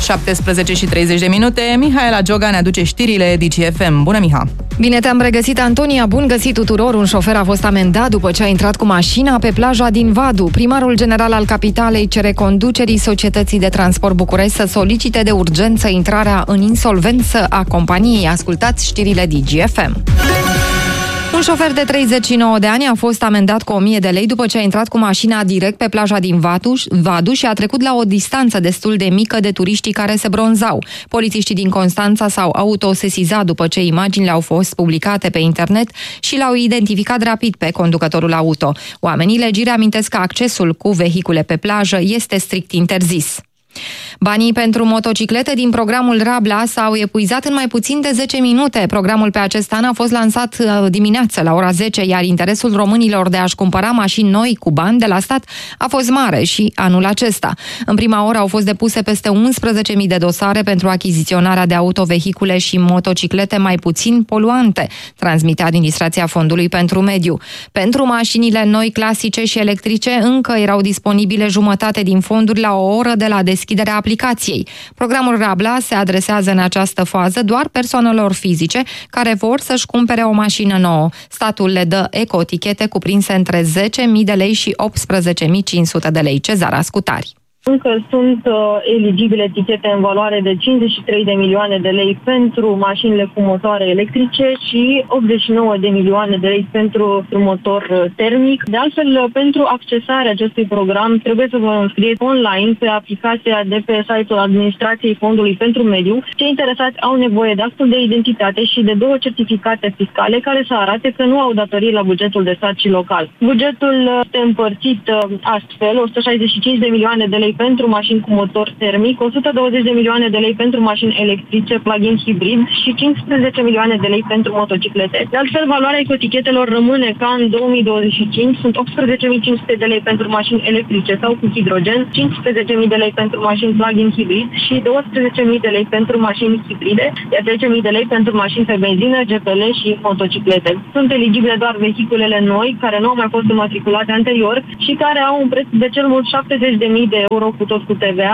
17 și 30 de minute, Mihaela Gioga ne aduce știrile DGFM. Bună, Miha! Bine te-am regăsit, Antonia! Bun găsit tuturor! Un șofer a fost amendat după ce a intrat cu mașina pe plaja din Vadu. Primarul general al capitalei cere conducerii Societății de Transport București să solicite de urgență intrarea în insolvență a companiei. Ascultați știrile DGFM. Un șofer de 39 de ani a fost amendat cu 1000 de lei după ce a intrat cu mașina direct pe plaja din Vadu și a trecut la o distanță destul de mică de turiștii care se bronzau. Polițiștii din Constanța s-au autosesizat după ce imaginile au fost publicate pe internet și l-au identificat rapid pe conducătorul auto. Oamenii legii reamintesc că accesul cu vehicule pe plajă este strict interzis. Banii pentru motociclete din programul Rabla s-au epuizat în mai puțin de 10 minute. Programul pe acest an a fost lansat dimineață la ora 10, iar interesul românilor de a-și cumpăra mașini noi cu bani de la stat a fost mare și anul acesta. În prima oră au fost depuse peste 11.000 de dosare pentru achiziționarea de autovehicule și motociclete mai puțin poluante, transmite Administrația Fondului pentru Mediu. Pentru mașinile noi, clasice și electrice, încă erau disponibile jumătate din fonduri la o oră de la deschiderea aplicației. Programul Rabla se adresează în această fază doar persoanelor fizice care vor să-și cumpere o mașină nouă. Statul le dă ecotichete cuprinse între 10.000 de lei și 18.500 de lei. Cezara Scutari. Încă sunt eligibile etichete în valoare de 53 de milioane de lei pentru mașinile cu motoare electrice și 89 de milioane de lei pentru motor termic. De altfel, pentru accesarea acestui program trebuie să vă înscrieți online pe aplicația de pe site-ul Administrației Fondului pentru Mediu. Cei interesați au nevoie de actul de identitate și de 2 certificate fiscale care să arate că nu au datorii la bugetul de stat și local. Bugetul este împărțit astfel: 165 de milioane de lei pentru mașini cu motor termic, 120 de milioane de lei pentru mașini electrice, plug-in hibrid și 15 milioane de lei pentru motociclete. De altfel, valoarea ecotichetelor rămâne ca în 2025, sunt 18.500 de lei pentru mașini electrice sau cu hidrogen, 15.000 de lei pentru mașini plug-in hibrid și 12.000 de lei pentru mașini hibride, iar 10.000 de lei pentru mașini pe benzină, GPL și motociclete. Sunt eligibile doar vehiculele noi, care nu au mai fost înmatriculate anterior și care au un preț de cel mult 70.000 de euro cu tot cu TVA.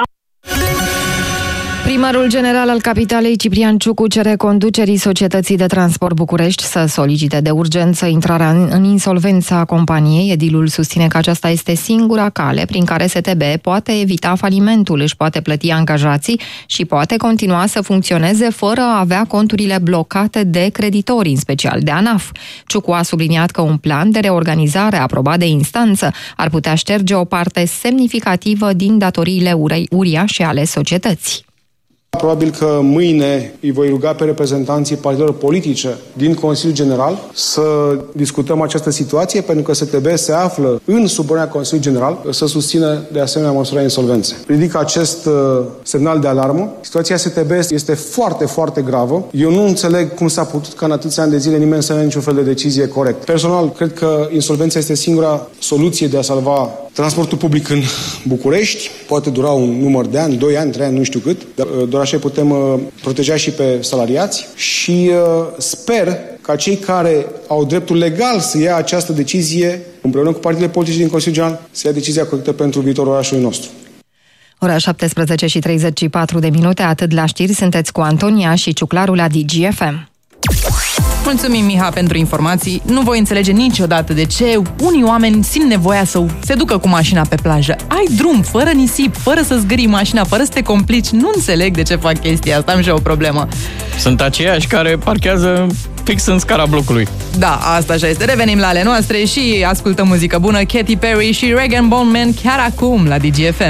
Primarul general al capitalei, Ciprian Ciucu, cere conducerii Societății de Transport București să solicite de urgență intrarea în insolvența companiei. Edilul susține că aceasta este singura cale prin care STB poate evita falimentul, își poate plăti angajații și poate continua să funcționeze fără a avea conturile blocate de creditori, în special de ANAF. Ciucu a subliniat că un plan de reorganizare aprobat de instanță ar putea șterge o parte semnificativă din datoriile uriașe ale societății. Probabil că mâine îi voi ruga pe reprezentanții partidelor politice din Consiliul General să discutăm această situație, pentru că STB se află în subordinea Consiliului General să susțină de asemenea măsura insolvențe. Ridic acest semnal de alarmă. Situația STB este foarte, foarte gravă. Eu nu înțeleg cum s-a putut ca în atâția ani de zile nimeni să nu ia niciun fel de decizie corect. Personal, cred că insolvența este singura soluție de a salva transportul public în București. Poate dura un număr de ani, 2 ani, 3 ani, nu știu cât, dar doar așa putem proteja și pe salariați și sper ca cei care au dreptul legal să ia această decizie, împreună cu partidele politice din Consiliul General, să ia decizia corectă pentru viitorul orașului nostru. Ora 17 și 34 de minute, atât la știri, sunteți cu Antonia și Ciuclaru la DGFM. Mulțumim, Miha, pentru informații. Nu voi înțelege niciodată de ce unii oameni simt nevoia să se ducă cu mașina pe plajă. Ai drum, fără nisip, fără să zgârii mașina, fără să te complici. Nu înțeleg de ce fac chestia asta, am și o problemă. Sunt aceiași care parchează fix în scara blocului. Da, asta așa este. Revenim la ale noastre și ascultăm muzică bună. Katy Perry și Rag & Bone Man chiar acum la DGFM.